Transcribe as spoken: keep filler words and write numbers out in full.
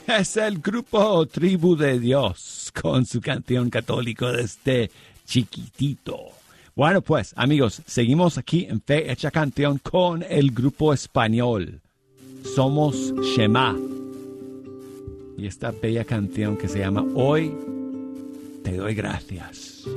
Es el grupo Tribu de Dios con su canción católico desde chiquitito. Bueno, pues, amigos, seguimos aquí en Fe Hecha Canción con el grupo español. Somos Shema. Y esta bella canción que se llama Hoy te doy gracias.